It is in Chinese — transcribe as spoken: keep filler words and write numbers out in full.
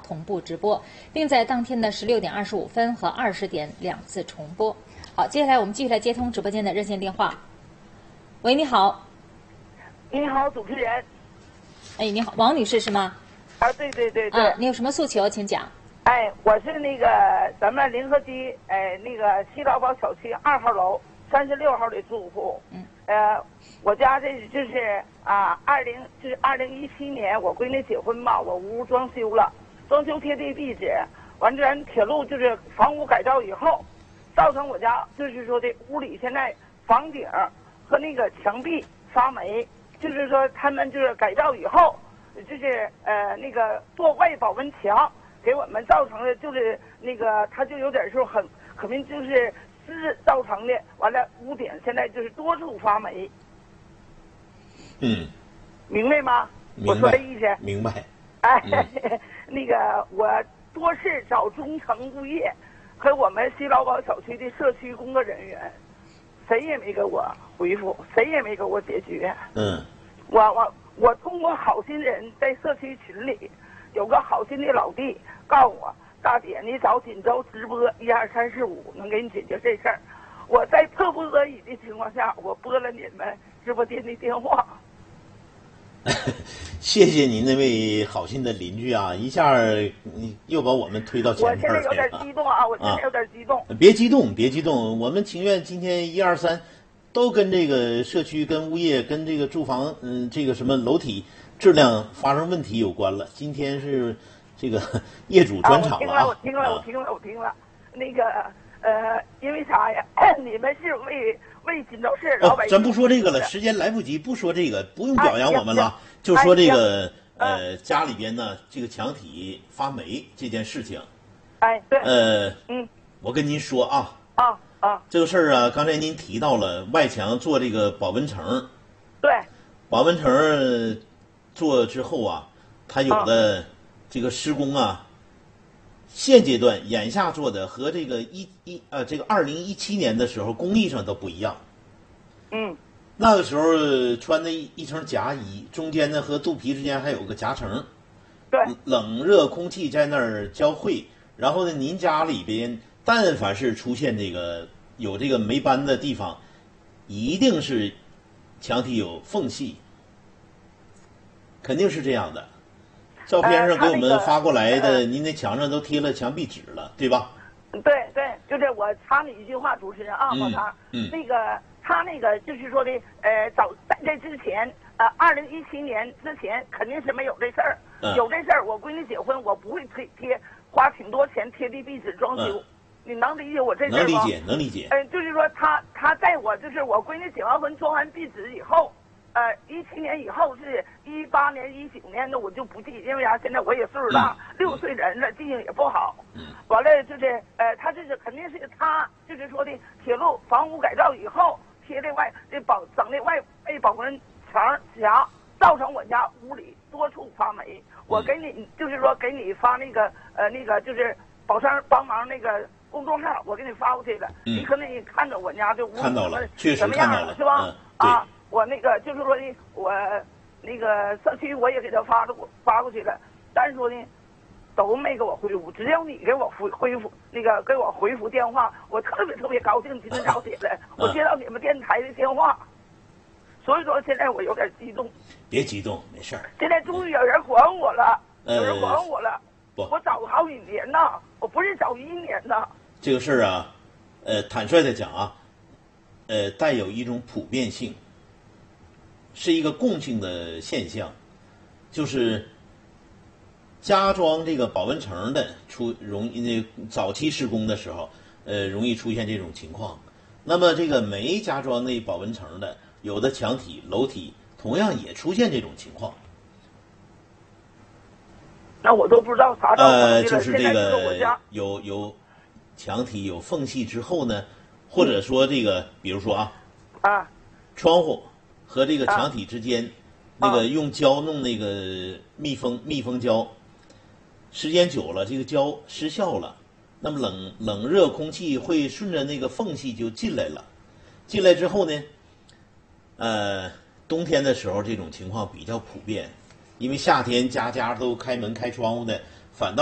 同步直播，并在当天的十六点二十五分和二十点两次重播。好，接下来我们继续来接通直播间的热线电话。喂，你好。 你好，主持人。 哎，你好，王女士是吗？ 啊，对对对对。 啊，你有什么诉求，请讲。 哎，我是那个咱们临河区哎那个西劳堡小区二号楼三十六号的住户。 嗯。 呃，我家这就是啊，二零就是二零一七年我闺女结婚嘛，我屋装修了，装修贴地壁纸，完咱铁路就是房屋改造以后，造成我家就是说的屋里现在房顶和那个墙壁发霉，就是说他们就是改造以后，就是呃那个做外保温墙。给我们造成的就是那个，它就有点说很可能就是湿造成的，完了屋顶现在就是多处发霉。 嗯， 明白吗？ 明白。 我说的意思。 明白。 哎， 嗯、 那个我多次找中诚物业和我们西劳堡小区的社区工作人员，谁也没给我回复，谁也没给我解决。 嗯。 我我我通过好心人在社区群里。有个好心的老弟告诉我，大姐，你找锦州直播一二三四五能给你解决这事儿。我在迫不得已的情况下，我拨了你们直播间的电话。 谢谢您那位好心的邻居啊，一下又把我们推到前面去了。 我现在有点激动啊，我现在有点激动。 啊、别激动，别激动，我们情愿今天一二三都跟这个社区、跟物业、跟这个住房，嗯，这个什么楼体。质量发生问题有关了。今天是这个业主专场了啊！ 我听了，我听了，我听了，我听了。那个呃，因为啥呀？你们是为为锦州市老百姓。 咱不说这个了，时间来不及，不说这个，不用表扬我们了，就说这个呃家里边呢这个墙体发霉这件事情。 哎，对。 呃， 嗯， 我跟您说啊。 啊啊。 这个事儿啊，刚才您提到了外墙做这个保温层。 对。 保温层。做之后啊，它有的这个施工啊，现阶段眼下做的和这个一一呃这个二零一七年的时候工艺上都不一样。 嗯， 那个时候穿的一一层夹衣，中间呢和肚皮之间还有个夹层。 对。 冷热空气在那儿交汇，然后呢，您家里边但凡是出现这个有这个霉斑的地方，一定是墙体有缝隙。肯定是这样的，照片上给我们发过来的，呃那个、您那墙上都贴了墙壁纸了，对吧？ 对对，就是我插你一句话，主持人啊，宝堂、 嗯，嗯， 那个他那个就是说的，呃，早在这之前，呃，二零一七年之前肯定是没有这事儿、 嗯， 有这事儿，我闺女结婚，我不会贴贴花挺多钱贴地壁纸装修、嗯，你能理解我这事儿吗？ 能理解，能理解。 嗯、呃，就是说他他在我就是我闺女结完婚装完壁纸以后。呃，一七年以后是一八年、一九年的我就不记，因为啥？现在我也岁数大，六、嗯、岁人了，记性也不好。 嗯。完了就是呃，他这是肯定是他就是说的铁路房屋改造以后贴的外这保整的外外保温墙墙，造成我家屋里多处发霉。我给你就是说给你发那个呃那个就是宝山帮忙那个公众号，我给你发过去了。 嗯。 你可能也看着我家这屋看到了，确实怎么样了， 是吧？ 嗯、对。 啊。我那个就是说呢，我那个社区我也给他发过发过去了，但是说呢，都没给我回复，只有你给我回回复那个给我回复电话，我特别特别高兴，今天早起来我接到你们电台的电话，所以说现在我有点激动。 别激动，没事儿。 现在终于有人还我了， 呃、 有人还我了。 不， 我找了好几年呐，我不是找一年呐。 这个事儿啊，呃，坦率的讲啊，呃，带有一种普遍性。是一个共性的现象，就是加装这个保温层的出容易那早期施工的时候，呃，容易出现这种情况。那么这个没加装那保温层的，有的墙体、楼体同样也出现这种情况。 那我都不知道啥造成的了。 呃，就是这个有有墙体有缝隙之后呢，或者说这个，比如说啊， 啊， 窗户。和这个墙体之间，啊、那个用胶弄那个密封密封胶，时间久了，这个胶失效了，那么冷冷热空气会顺着那个缝隙就进来了，进来之后呢，呃，冬天的时候这种情况比较普遍，因为夏天家家都开门开窗户的，反倒。